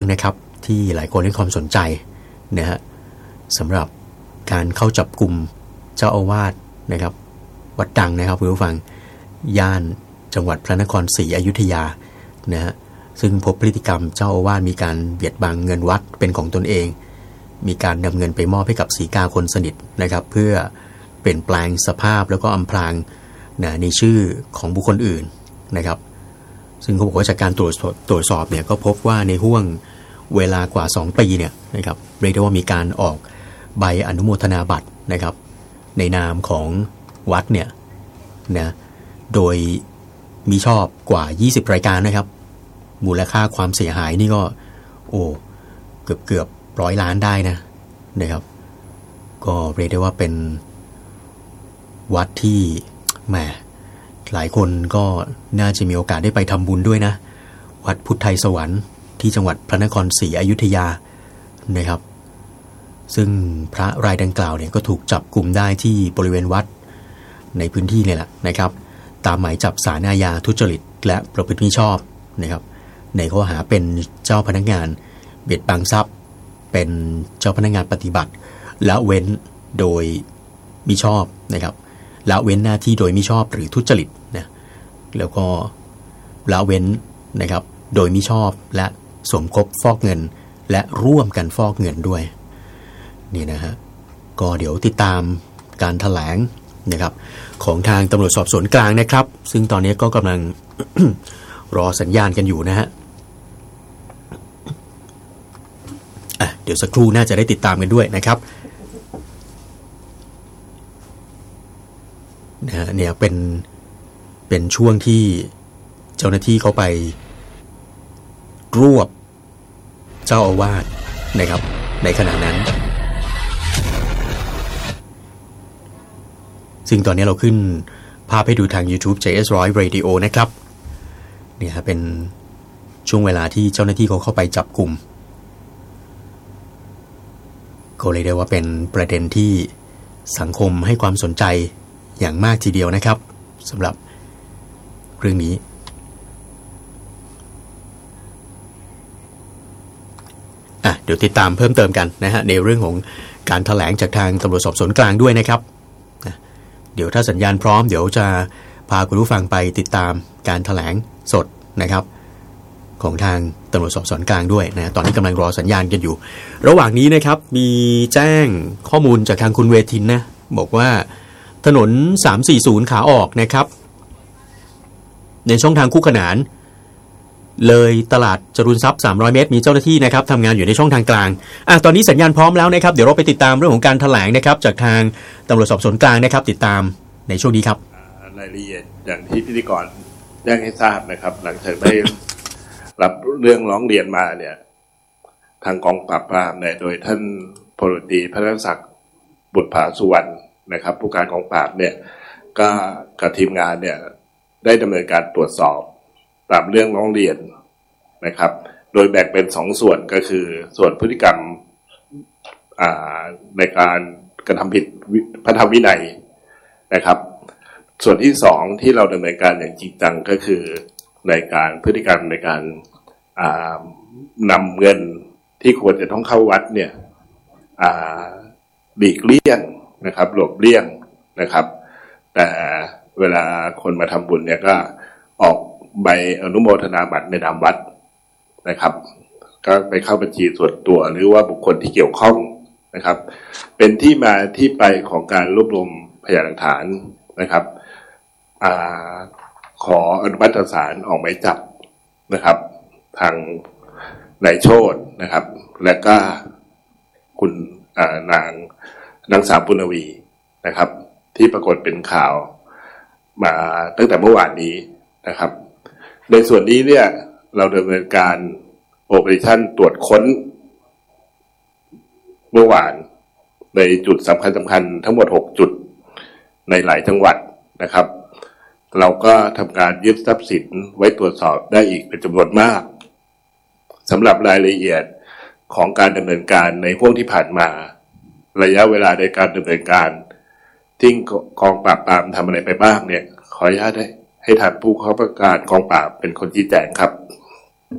นะครับที่หลายคนให้ความสนใจนะฮะสำหรับการเข้าจับกลุ่มเจ้าอาวาสนะครับวัดดังนะครับคุณผู้ฟังย่านจังหวัดพระนครศรีอยุธยานะฮะซึ่งพบพฤติกรรมเจ้าอาวาสมีการเบียดบังเงินวัดเป็นของตนเองมีการนำเงินไปมอบให้กับศรีกาคนสนิทนะครับเพื่อเปลี่ยนแปลงสภาพแล้วก็อำพรางในชื่อของบุคคลอื่นนะครับซึ่งเขาบอกว่าจากการตรวจสอบเนี่ยก็พบว่าในห่วงเวลากว่า2ปีเนี่ยนะครับเรียกได้ว่ามีการออกใบอนุโมทนาบัตรนะครับในนามของวัดเนี่ยนะโดยมีชอบกว่า20รายการนะครับมูลค่าความเสียหายนี่ก็เกือบ100 ล้านได้นะครับก็เรียกได้ว่าเป็นวัดที่แหมหลายคนก็น่าจะมีโอกาสได้ไปทำบุญด้วยนะวัดพุทธไทยสวรรค์ที่จังหวัดพระนครศรีอยุธยานะครับซึ่งพระรายดังกล่าวเนี่ยก็ถูกจับกลุ่มได้ที่บริเวณวัดในพื้นที่เนี่ยแหละนะครับตามหมายจับศาลอาญาทุจริตและประพฤติมิชอบนะครับในข้อหาเป็นเจ้าพนักงานเบียดบังทรัพย์เป็นเจ้าพนักงานปฏิบัติละเว้นโดยมิชอบนะครับละเว้นหน้าที่โดยมิชอบหรือทุจริตนะแล้วก็ละเว้นนะครับโดยมิชอบและสมคบฟอกเงินและร่วมกันฟอกเงินด้วยนี่นะฮะก็เดี๋ยวติดตามการแถลงนะครับของทางตำรวจสอบสวนกลางนะครับซึ่งตอนนี้ก็กำลัง รอสัญญาณกันอยู่นะฮะเดี๋ยวสักครู่น่าจะได้ติดตามกันด้วยนะครับเนี่ยเป็นช่วงที่เจ้าหน้าที่เขาไปรวบเจ้าอาวาสนะครับในขณะนั้นซึ่งตอนนี้เราขึ้นภาพให้ดูทาง YouTube JS100 Radio นะครับเนี่ยเป็นช่วงเวลาที่เจ้าหน้าที่เขาเข้าไปจับกลุ่มก็เลยได้ว่าเป็นประเด็นที่สังคมให้ความสนใจอย่างมากทีเดียวนะครับสำหรับเรื่องนี้เดี๋ยวติดตามเพิ่มเติมกันนะฮะในเรื่องของการแถลงจากทางตำรวจสอบสวนกลางด้วยนะครับเดี๋ยวถ้าสัญญาณพร้อมเดี๋ยวจะพาคุณผู้ฟังไปติดตามการแถลงสดนะครับของทางตำรวจสอบสวนกลางด้วยนะตอนนี้กำลังรอสัญญาณกันอยู่ระหว่างนี้นะครับมีแจ้งข้อมูลจากทางคุณเวทินนะบอกว่าถนน340ขาออกนะครับในช่องทางคู่ขนานเลยตลาดจรุนทรัพย์300 เมตรมีเจ้าหน้าที่นะครับทำงานอยู่ในช่องทางกลางตอนนี้สัญญาณพร้อมแล้วนะครับเดี๋ยวเราไปติดตามเรื่องของการแถลงนะครับจากทางตำรวจสอบสวนกลางนะครับติดตามในช่วงนี้ครับรายละเอียดอย่างที่พิธีกรแจ้งให้ทราบนะครับหลังจากได้รับเรื่องร้องเรียนมาเนี่ยทางกองปราบปรามเนี่ยโดยท่านพลตรีพระศักดิ์บุตรผาสุวรรณนะครับผู้การกองปราบเนี่ยก็กับทีมงานเนี่ยได้ดำเนินการตรวจสอบตามเรื่องร้องเรียนนะครับโดยแบ่งเป็น2ส่วนก็คือส่วนพฤติกรรมในการกระทำผิดพระธรรมวินัยนะครับส่วนที่2ที่เราดำเนินการอย่างจริงจังก็คือในการพฤติกรรมในการนำเงินที่ควรจะต้องเข้าวัดเนี่ยหลีกเลี่ยงนะครับหลบเลี่ยงนะครับแต่เวลาคนมาทำบุญเนี่ยก็ออกใบอนุโมทนาบัตรในนามวัดนะครับก็ไปเข้าบัญชีส่วนตัวหรือว่าบุคคลที่เกี่ยวข้องนะครับเป็นที่มาที่ไปของการรวบรวมพยานหลักฐานนะครับขออนุมัติศาลออกหมายจับนะครับทางนายโชตินะครับและก็คุณนางสาวปุณวีนะครับที่ปรากฏเป็นข่าวมาตั้งแต่เมื่อวานนี้นะครับในส่วนนี้เนี่ยเราดำเนินการโอเปอเรชั่นตรวจค้นเมื่อวานในจุดสำคัญทั้งหมด6จุดในหลายจังหวัดนะครับเราก็ทำการยึดทรัพย์สินไว้ตรวจสอบได้อีกเป็นจำนวนมากสำหรับรายละเอียดของการดำเนินการในพวกที่ผ่านมาระยะเวลาในการดำเนินการที่กองปราบปรามทำอะไรไปบ้างเนี่ยขออนุญาตให้ทางผู้เข้าประกาศกองปราบเป็นคนชี้แจงครับ